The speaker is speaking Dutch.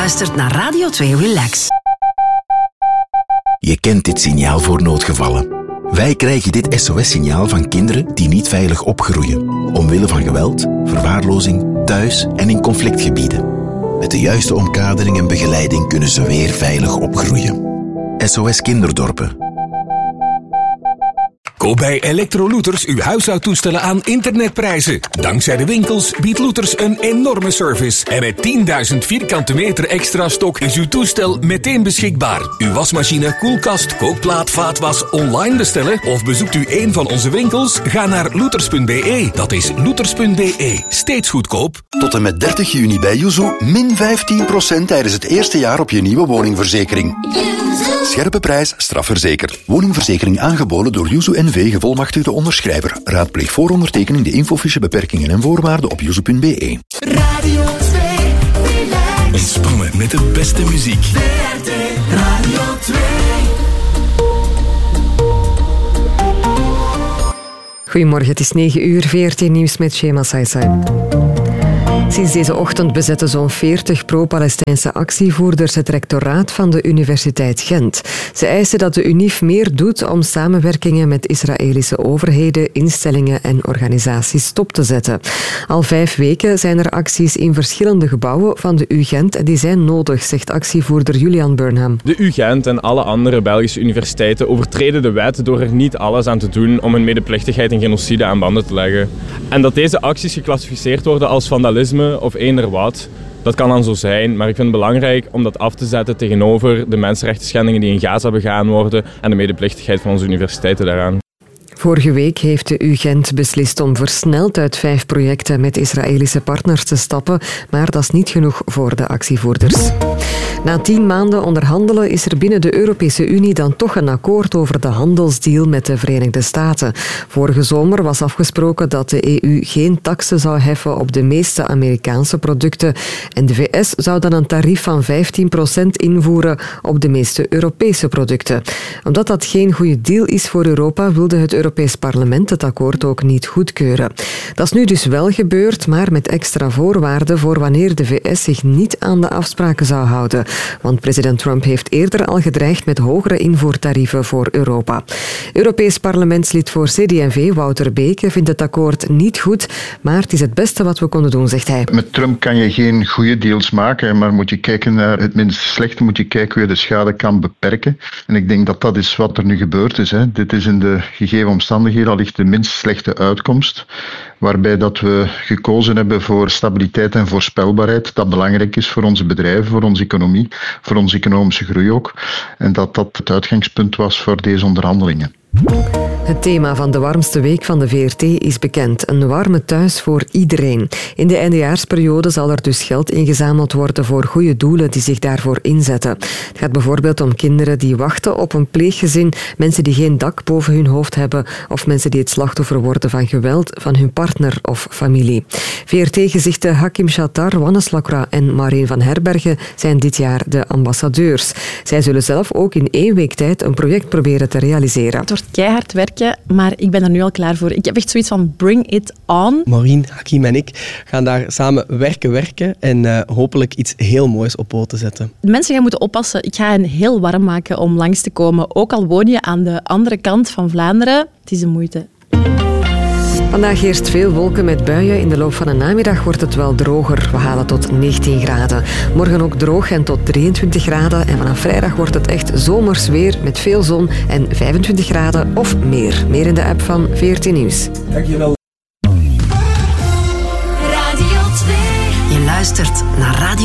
luistert naar Radio 2 Relax. Je kent dit signaal voor noodgevallen. Wij krijgen dit SOS-signaal van kinderen die niet veilig opgroeien. Omwille van geweld, verwaarlozing, thuis en in conflictgebieden. Met de juiste omkadering en begeleiding kunnen ze weer veilig opgroeien. SOS Kinderdorpen. Koop bij Electrolooters uw huishoudtoestellen aan internetprijzen. Dankzij de winkels biedt Looters een enorme service. En met 10.000 vierkante meter extra stok is uw toestel meteen beschikbaar. Uw wasmachine, koelkast, kookplaat, vaatwas online bestellen of bezoekt u een van onze winkels? Ga naar looters.be. Dat is looters.be. Steeds goedkoop. Tot en met 30 juni bij Yuzu min 15% tijdens het eerste jaar op je nieuwe woningverzekering. Scherpe prijs, strafverzekerd. Woningverzekering aangeboden door Yuzu NV, gevolmachtigde onderschrijver. Raadpleeg voor ondertekening de infofiche, beperkingen en voorwaarden op yuzu.be. Radio 2 Relax. Ontspannen met de beste muziek. VRT Radio 2. Goedemorgen, het is 9 uur, VRT Nieuws met Shema Saisai. Sinds deze ochtend bezetten zo'n 40 pro-Palestijnse actievoerders het rectoraat van de Universiteit Gent. Ze eisen dat de UNIF meer doet om samenwerkingen met Israëlische overheden, instellingen en organisaties stop te zetten. Al 5 weken zijn er acties in verschillende gebouwen van de UGent en die zijn nodig, zegt actievoerder Julian Burnham. De UGent en alle andere Belgische universiteiten overtreden de wet door er niet alles aan te doen om hun medeplichtigheid en genocide aan banden te leggen. En dat deze acties geclassificeerd worden als vandalisme of eender wat, dat kan dan zo zijn, maar ik vind het belangrijk om dat af te zetten tegenover de mensenrechtenschendingen die in Gaza begaan worden en de medeplichtigheid van onze universiteiten daaraan. Vorige week heeft de UGent beslist om versneld uit 5 projecten met Israëlische partners te stappen, maar dat is niet genoeg voor de actievoerders. Na 10 maanden onderhandelen is er binnen de Europese Unie dan toch een akkoord over de handelsdeal met de Verenigde Staten. Vorige zomer was afgesproken dat de EU geen taksen zou heffen op de meeste Amerikaanse producten en de VS zou dan een tarief van 15% invoeren op de meeste Europese producten. Omdat dat geen goede deal is voor Europa, wilde het Europees Parlement het akkoord ook niet goedkeuren. Dat is nu dus wel gebeurd, maar met extra voorwaarden voor wanneer de VS zich niet aan de afspraken zou houden. Want president Trump heeft eerder al gedreigd met hogere invoertarieven voor Europa. Europees parlementslid voor CD&V, Wouter Beke, vindt het akkoord niet goed, maar het is het beste wat we konden doen, zegt hij. Met Trump kan je geen goede deals maken, maar moet je kijken naar het minst slechte, moet je kijken hoe je de schade kan beperken. En ik denk dat dat is wat er nu gebeurd is. Dit is in de gegeven omstandigheden allicht de minst slechte uitkomst, waarbij dat we gekozen hebben voor stabiliteit en voorspelbaarheid, dat belangrijk is voor onze bedrijven, voor onze economie, voor onze economische groei ook. En dat dat het uitgangspunt was voor deze onderhandelingen. Het thema van de warmste week van de VRT is bekend. Een warme thuis voor iedereen. In de eindejaarsperiode zal er dus geld ingezameld worden voor goede doelen die zich daarvoor inzetten. Het gaat bijvoorbeeld om kinderen die wachten op een pleeggezin, mensen die geen dak boven hun hoofd hebben of mensen die het slachtoffer worden van geweld van hun partner of familie. VRT-gezichten Hakim Shatar, Wannes Lacroix en Maureen van Herbergen zijn dit jaar de ambassadeurs. Zij zullen zelf ook in 1 week tijd een project proberen te realiseren. Het wordt keihard werken, maar ik ben er nu al klaar voor. Ik heb echt zoiets van bring it on. Maureen, Hakim en ik gaan daar samen werken en hopelijk iets heel moois op poten zetten. De mensen gaan moeten oppassen. Ik ga hen heel warm maken om langs te komen. Ook al woon je aan de andere kant van Vlaanderen, het is de moeite. Vandaag eerst veel wolken met buien. In de loop van de namiddag wordt het wel droger. We halen tot 19 graden. Morgen ook droog en tot 23 graden. En vanaf vrijdag wordt het echt zomers weer met veel zon en 25 graden of meer. Meer in de app van VRT Nieuws. Dankjewel. Radio 2. Je luistert naar Radio